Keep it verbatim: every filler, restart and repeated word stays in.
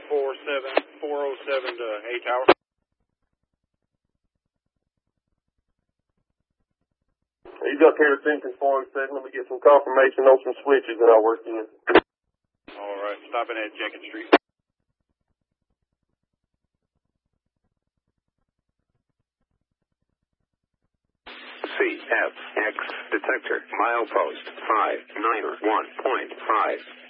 four seven four oh seven to A Tower. He's up here to Simpkins four oh seven. Let me get some confirmation on some switches that I work in. All right, stopping at Jenkins Street. C F X detector milepost five nine one point five.